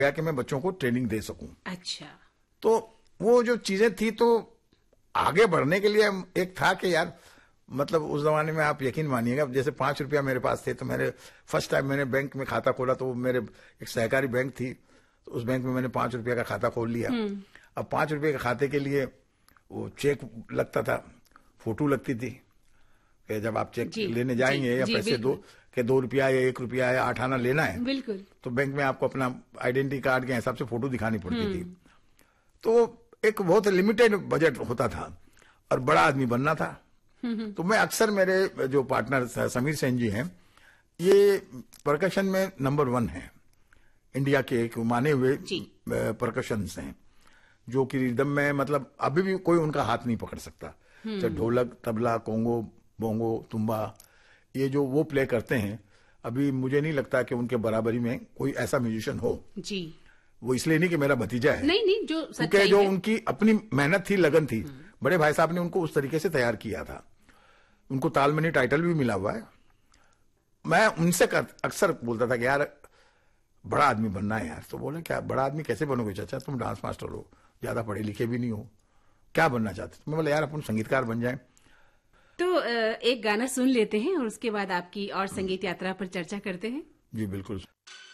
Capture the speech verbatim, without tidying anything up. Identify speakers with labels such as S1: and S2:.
S1: गया कि मैं बच्चों को ट्रेनिंग दे सकूं।
S2: अच्छा।
S1: तो वो जो चीजें थी, तो आगे बढ़ने के लिए एक था कि यार, मतलब उस जमाने में आप यकीन मानिएगा, जैसे पांच रुपया मेरे पास थे, तो मेरे फर्स्ट टाइम मैंने बैंक में खाता खोला, तो मेरे एक सहकारी बैंक थी, तो उस बैंक में मैंने पांच रुपया का खाता खोल लिया। अब पांच रुपये के खाते के लिए वो चेक लगता था, फोटो लगती थी कि जब आप चेक लेने जाएंगे या पैसे दो कि दो रुपया या एक रुपया या आठ आना लेना है, बिल्कुल, तो बैंक में आपको अपना आइडेंटिटी कार्ड के हिसाब से फोटो दिखानी पड़ती थी। तो एक बहुत लिमिटेड बजट होता था और बड़ा आदमी बनना था। तो मैं अक्सर, मेरे जो पार्टनर समीर सेन जी हैं, ये परकशन में नंबर वन है, इंडिया के एक माने हुए परकशंस हैं, जो कि रिदम में मतलब अभी भी कोई उनका हाथ नहीं पकड़ सकता। चाहे ढोलक, तबला, कोंगो, बोंगो, तुम्बा, ये जो वो प्ले करते हैं, अभी मुझे नहीं लगता कि उनके बराबरी में कोई ऐसा म्यूजिशियन हो जी। वो इसलिए नहीं कि मेरा भतीजा है, नहीं नहीं, जो क्योंकि जो उनकी अपनी मेहनत थी, लगन थी, बड़े भाई साहब ने उनको उस तरीके से तैयार किया था। उनको तालमनी टाइटल भी मिला हुआ है। मैं उनसे अक्सर बोलता था कि यार बड़ा आदमी बनना है यार। तो बोले क्या बड़ा आदमी कैसे बनोगे चाचा, तुम डांस मास्टर हो, ज्यादा पढ़े लिखे भी नहीं हो, क्या बनना चाहते? मैं बोला यार अपन संगीतकार बन जाए।
S2: तो एक गाना सुन लेते हैं और उसके बाद आपकी और संगीत यात्रा पर चर्चा करते हैं।
S1: जी बिल्कुल।